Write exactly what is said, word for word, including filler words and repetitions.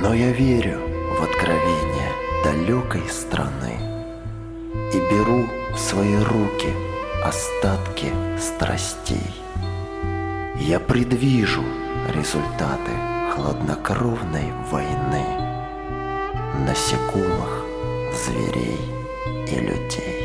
Но я верю в откровение далекой страны и беру в свои руки остатки страстей. Я предвижу результаты хладнокровной войны насекомых, зверей и людей.